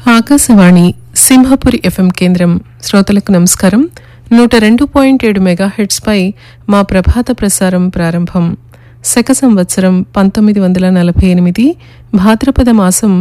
Akashvani Simhapuri FM కేంద్రం. శ్రోతలకు నమస్కారం. 102.7 మెగాహెర్ట్జ్ పై మా ప్రభాత ప్రసారం ప్రారంభం. శక సంవత్సరం 1948 భాద్రపద మాసం